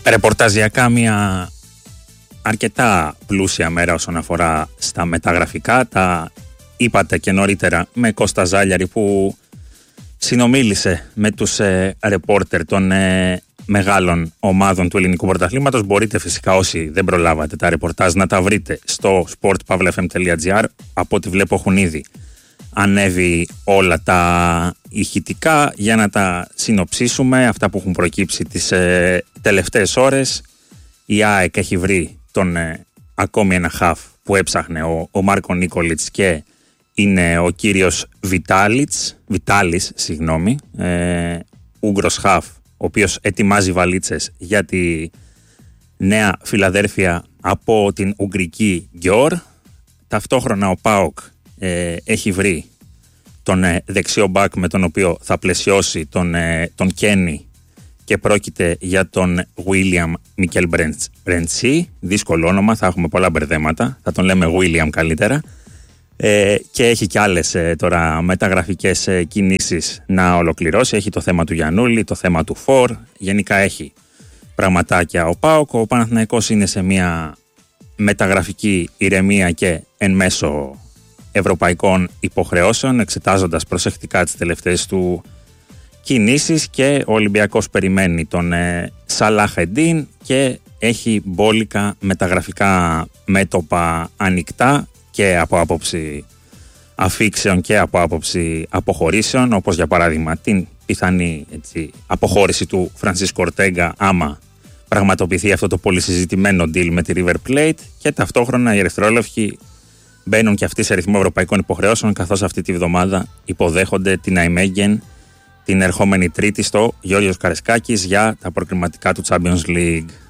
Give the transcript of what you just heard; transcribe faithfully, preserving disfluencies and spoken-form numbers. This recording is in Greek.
Ρεπορταζιακά μια αρκετά πλούσια μέρα όσον αφορά στα μεταγραφικά. Τα είπατε και νωρίτερα με Κώστα Ζάλιαρη που συνομίλησε με τους ε, ρεπόρτερ των ε, μεγάλων ομάδων του ελληνικού πρωταθλήματος. Μπορείτε φυσικά όσοι δεν προλάβατε τα ρεπορτάζ να τα βρείτε στο sport pavla f m dot g r. Από ό,τι βλέπω έχουν ήδη ανέβει όλα τα ηχητικά για να τα συνοψίσουμε. Αυτά που έχουν προκύψει τις ε, τελευταίες ώρες. Η ΑΕΚ έχει βρει τον ε, ακόμη ένα χαφ που έψαχνε ο, ο Μάρκο Νίκολιτς και είναι ο κύριος Βιτάλιτς, Βιτάλης, συγγνώμη, ε, Ούγγρος χαφ, ο οποίος ετοιμάζει βαλίτσες για τη Νέα Φιλαδέλφια από την Ουγγρική Γκιόρ. Ταυτόχρονα ο ΠΑΟΚ ε, έχει βρει τον ε, δεξιό μπακ με τον οποίο θα πλαισιώσει τον, ε, τον Κένι και πρόκειται για τον William Μικέλ Μπρεντσί. Δύσκολο όνομα, θα έχουμε πολλά μπερδέματα, θα τον λέμε William καλύτερα. Ε, και έχει και άλλες ε, τώρα μεταγραφικές ε, κινήσεις να ολοκληρώσει. Έχει το θέμα του Γιαννούλη, το θέμα του Φορ. Γενικά έχει πραγματάκια ο ΠΑΟΚ. Ο Παναθηναϊκός είναι σε μια μεταγραφική ηρεμία και εν μέσω ευρωπαϊκών υποχρεώσεων, εξετάζοντας προσεκτικά τις τελευταίες του κινήσεις, και ο Ολυμπιακός περιμένει τον ε, Σαλάχ-Εντίν και έχει μπόλικα μεταγραφικά μέτωπα ανοιχτά και από άποψη αφήξεων και από άποψη αποχωρήσεων, όπως για παράδειγμα την πιθανή έτσι, αποχώρηση του Φρανσίσκο Ορτέγκα άμα πραγματοποιηθεί αυτό το πολύ συζητημένο deal με τη River Plate, και ταυτόχρονα οι ερυθρόλευκοι μπαίνουν και αυτοί σε ρυθμό ευρωπαϊκών υποχρεώσεων, καθώς αυτή τη βδομάδα υποδέχονται την Αϊμέγεν την ερχόμενη Τρίτη στο Γιώργος Καρεσκάκης για τα προκριματικά του Champions League.